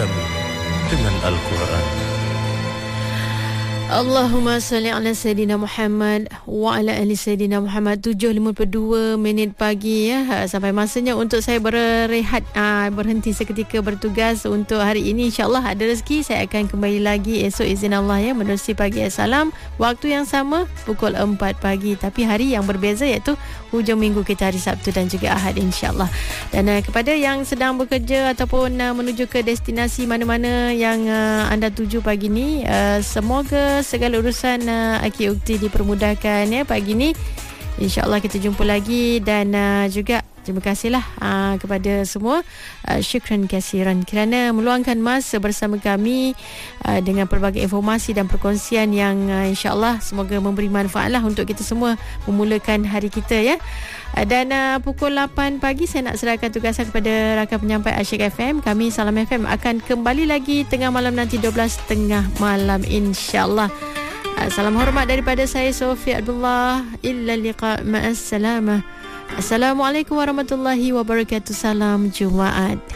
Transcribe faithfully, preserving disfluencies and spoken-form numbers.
kami dengan Al-Quran. Allahumma salli ala Sayyidina Muhammad wa ala ali Sayyidina Muhammad. Tujuh lima puluh dua minit pagi ya. Sampai masanya untuk saya berehat, aa, berhenti seketika bertugas untuk hari ini. InsyaAllah ada rezeki saya akan kembali lagi esok izin Allah ya, menerusi pagi Assalam. Waktu yang sama pukul empat pagi. Tapi hari yang berbeza iaitu hujung minggu kita hari Sabtu dan juga Ahad insyaAllah. Dan aa, kepada yang sedang bekerja ataupun aa, menuju ke destinasi mana-mana yang aa, anda tuju pagi ni, aa, semoga segala urusan uh, Aki Ukti dipermudahkan ya pagi ni. InsyaAllah kita jumpa lagi dan uh, juga terima kasihlah uh, kepada semua. Uh, syukran kasiran kerana meluangkan masa bersama kami uh, dengan pelbagai informasi dan perkongsian yang uh, insyaAllah semoga memberi manfaat lah untuk kita semua memulakan hari kita ya. Uh, dan uh, pukul lapan pagi saya nak serahkan tugasan kepada rakan penyampai Asyik F M. Kami Salam F M akan kembali lagi tengah malam nanti dua belas tiga puluh malam insyaAllah. Uh, salam hormat daripada saya Sofia Abdullah. Illa liqa ma'as salamah. Assalamualaikum warahmatullahi wabarakatuh. Salam Jumaat.